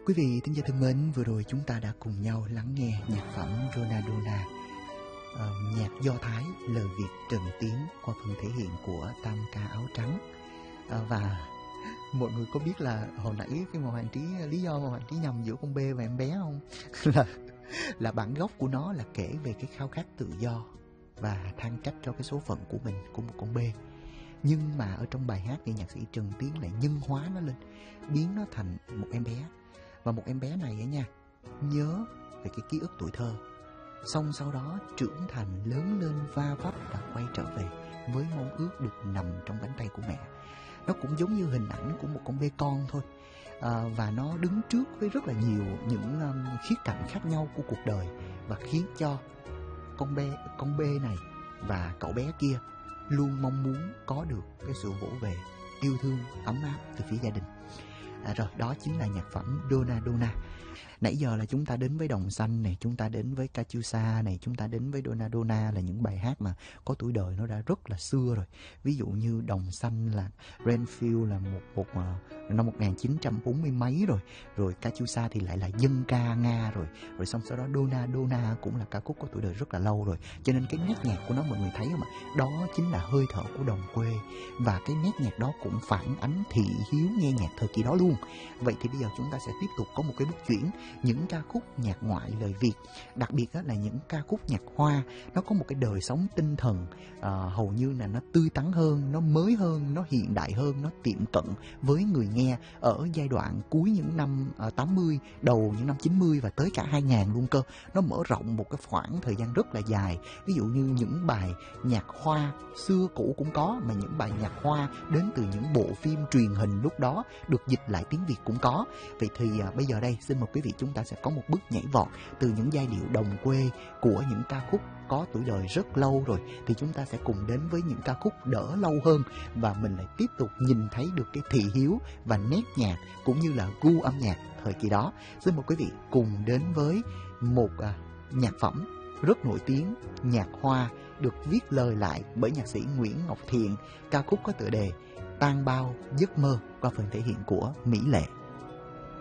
Quý vị thính giả thân mến, vừa rồi chúng ta đã cùng nhau lắng nghe nhạc phẩm Ronadona, nhạc Do Thái, lời Việt Trần Tiến qua phần thể hiện của tam ca áo trắng. Và mọi người có biết là hồi nãy khi mà Hoàng Trí, lý do mà Hoàng Trí nhầm giữa con B và em bé không? là bản gốc của nó là kể về cái khao khát tự do và than trách cho cái số phận của mình, của một con B. Nhưng mà ở trong bài hát thì nhạc sĩ Trần Tiến lại nhân hóa nó lên, biến nó thành một em bé. Và một em bé này á nha, nhớ về cái ký ức tuổi thơ, xong sau đó trưởng thành, lớn lên, va vấp và quay trở về với mong ước được nằm trong cánh tay của mẹ. Nó cũng giống như hình ảnh của một con bê con thôi. Và nó đứng trước với rất là nhiều những khía cạnh khác nhau của cuộc đời, và khiến cho con bê này và cậu bé kia luôn mong muốn có được cái sự vỗ về, yêu thương, ấm áp từ phía gia đình. Rồi, đó chính là nhạc phẩm Ronadona. Nãy giờ là chúng ta đến với Đồng Xanh này, chúng ta đến với Katyusha này, chúng ta đến với Ronadona, là những bài hát mà có tuổi đời nó đã rất là xưa rồi. Ví dụ như Đồng Xanh là Renfield là một năm 1940 mấy rồi. Rồi Katyusha thì lại là dân ca Nga rồi. Rồi xong sau đó Ronadona cũng là ca khúc có tuổi đời rất là lâu rồi. Cho nên cái nét nhạc của nó mọi người thấy không ạ? Đó chính là hơi thở của đồng quê. Và cái nét nhạc đó cũng phản ánh thị hiếu nghe nhạc thời kỳ đó luôn. Vậy thì bây giờ chúng ta sẽ tiếp tục có một cái bước chuyển, những ca khúc nhạc ngoại lời Việt, đặc biệt là những ca khúc nhạc Hoa. Nó có một cái đời sống tinh thần hầu như là nó tươi tắn hơn, nó mới hơn, nó hiện đại hơn, nó tiệm cận với người nghe ở giai đoạn cuối những năm 80, đầu những năm 90 và tới cả 2000 luôn cơ. Nó mở rộng một cái khoảng thời gian rất là dài. Ví dụ như những bài nhạc Hoa xưa cũ cũng có, mà những bài nhạc Hoa đến từ những bộ phim truyền hình lúc đó được dịch lại tiếng Việt cũng có. Vậy thì bây giờ đây xin mời quý vị chúng ta sẽ có một bước nhảy vọt từ những giai điệu đồng quê của những ca khúc có tuổi đời rất lâu rồi, thì chúng ta sẽ cùng đến với những ca khúc đỡ lâu hơn, và mình lại tiếp tục nhìn thấy được cái thị hiếu và nét nhạc cũng như là gu âm nhạc thời kỳ đó. Xin mời quý vị cùng đến với một nhạc phẩm rất nổi tiếng, nhạc Hoa, được viết lời lại bởi nhạc sĩ Nguyễn Ngọc Thiện, ca khúc có tựa đề Tan Bao Giấc Mơ qua phần thể hiện của Mỹ Lệ.